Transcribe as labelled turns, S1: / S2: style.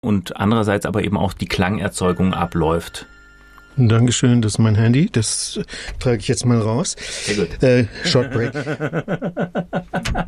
S1: und andererseits aber eben auch die Klangerzeugung abläuft.
S2: Dankeschön, das ist mein Handy. Das trage ich jetzt mal raus.
S1: Sehr gut.
S2: Short Break.